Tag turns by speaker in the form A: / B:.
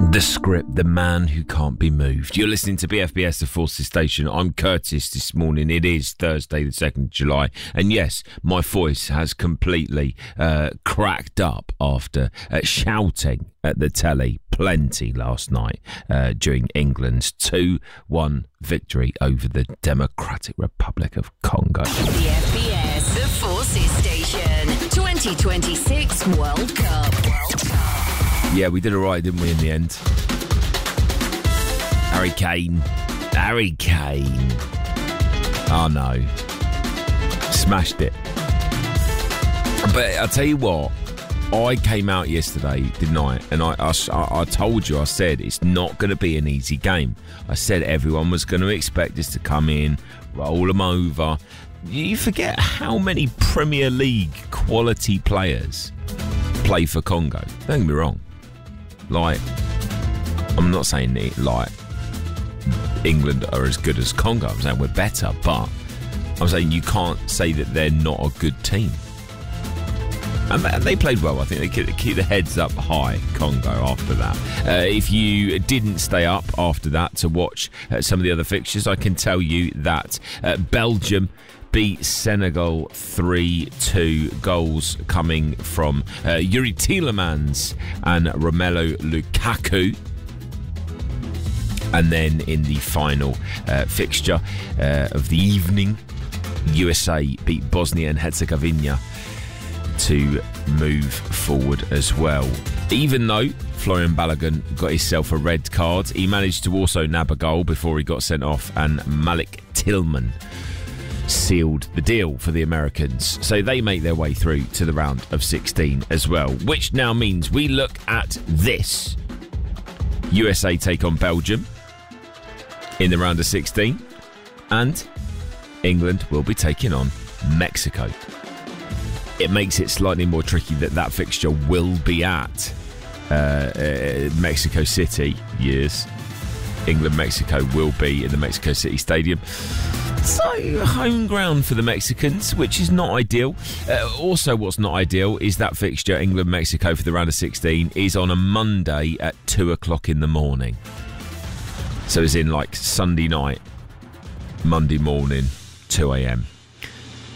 A: The script, the man who can't be moved. You're listening to BFBS, the Forces Station. I'm Curtis this morning. It is Thursday, the 2nd of July. And yes, my voice has completely cracked up after shouting at the telly plenty last night during England's 2-1 victory over the Democratic Republic of Congo.
B: BFBS, the Forces Station. 2026 World Cup.
A: Yeah, we did all right, didn't we, in the end? Harry Kane. Oh, no. Smashed it. But I'll tell you what, I came out yesterday, didn't I? And I told you, I said, it's not going to be an easy game. I said everyone was going to expect us to come in, roll them over. You forget how many Premier League quality players play for Congo. Don't get me wrong. Like, I'm not saying it like England are as good as Congo. I'm saying we're better, but I'm saying you can't say that they're not a good team. And they played well. I think they keep the heads up high, Congo, after that. If you didn't stay up after that to watch some of the other fixtures, I can tell you that Belgium beat Senegal 3-2, goals coming from Yuri Tielemans and Romelu Lukaku. And then in the final fixture of the evening, USA beat Bosnia and Herzegovina to move forward as well. Even though Florian Balogun got himself a red card, he managed to also nab a goal before he got sent off, and Malik Tillman sealed the deal for the Americans. So they make their way through to the round of 16 as well, which now means we look at this. USA take on Belgium in the round of 16, and England will be taking on Mexico. It makes it slightly more tricky that fixture will be at Mexico City. Yes, England-Mexico will be in the Mexico City Stadium. So, home ground for the Mexicans, which is not ideal. Also, what's not ideal is that fixture, England-Mexico for the round of 16, is on a Monday at 2 o'clock in the morning. So it's in like Sunday night, Monday morning, 2 a.m.